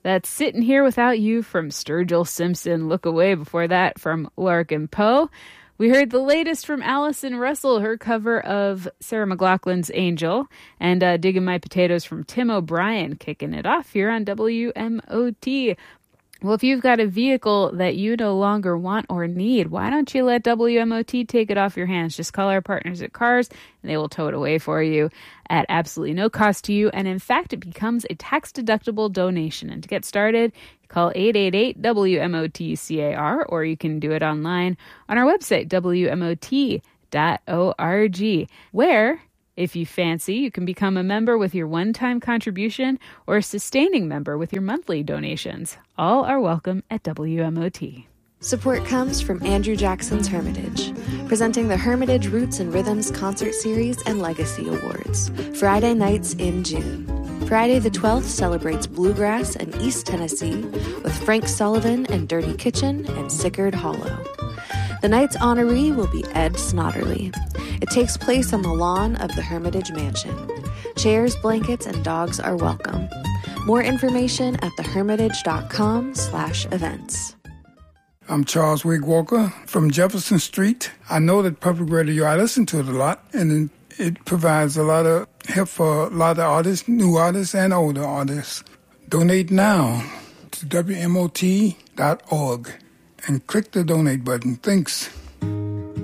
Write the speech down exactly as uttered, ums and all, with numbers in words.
That's Sitting Here Without You from Sturgill Simpson. Look Away before that from Larkin Poe. We heard the latest from Allison Russell, her cover of Sarah McLachlan's Angel, and uh, Digging My Potatoes from Tim O'Brien, kicking it off here on W M O T. Well, if you've got a vehicle that you no longer want or need, why don't you let W M O T take it off your hands? Just call our partners at Cars, and they will tow it away for you at absolutely no cost to you. And in fact, it becomes a tax-deductible donation. And to get started, call eight eight eight W M O T C A R, or you can do it online on our website, W M O T dot org, where, if you fancy, you can become a member with your one-time contribution or a sustaining member with your monthly donations. All are welcome at W M O T. Support comes from Andrew Jackson's Hermitage, presenting the Hermitage Roots and Rhythms Concert Series and Legacy Awards, Friday nights in June. Friday the twelfth celebrates bluegrass and East Tennessee with Frank Sullivan and Dirty Kitchen and Sickard Hollow. The night's honoree will be Ed Snodderly. It takes place on the lawn of the Hermitage Mansion. Chairs, blankets, and dogs are welcome. More information at thehermitage.com slash events. I'm Charles Wig Walker from Jefferson Street. I know that public radio, I listen to it a lot, and it provides a lot of help for a lot of artists, new artists and older artists. Donate now to W M O T dot org and click the donate button. Thanks.